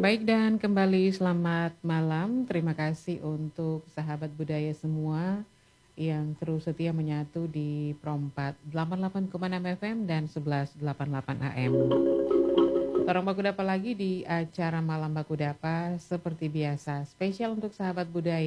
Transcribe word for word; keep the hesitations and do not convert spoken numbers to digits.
Baik dan kembali selamat malam. Terima kasih untuk sahabat budaya semua yang terus setia menyatu di Prompat delapan puluh delapan koma enam F M dan sebelas delapan puluh delapan A M. Torong Baku Dapa lagi di acara Malam Baku Dapa seperti biasa. Spesial untuk sahabat budaya